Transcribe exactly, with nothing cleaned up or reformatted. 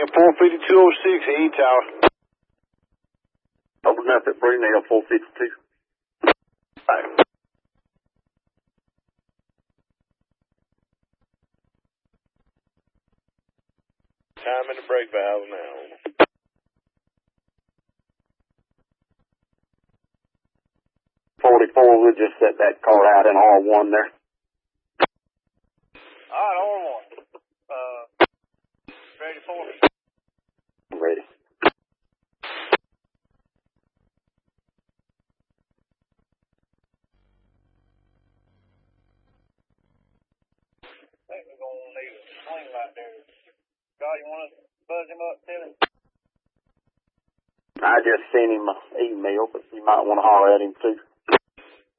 four fifty-two oh six, E Tower. Open up at Brunel, four fifty-two. Right. Time in the brake valve now. forty-four, we'll just set that car out in R one there. All right, R one. Uh, ready for me? I'm ready. I think we're going to need a swing right there. God, you want to buzz him up, tell him? I just sent him an email, but you might want to holler at him too.